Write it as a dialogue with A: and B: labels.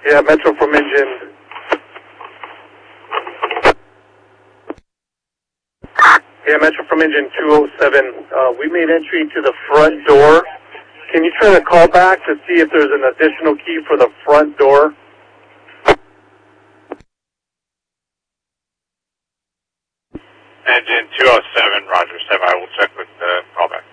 A: Yeah, Metro from engine. Yeah, Metro from engine 207. We made entry to the front door. Can you try to call back to see if there's an additional key for the front door?
B: Engine 207, Roger 7. I will check with the callback.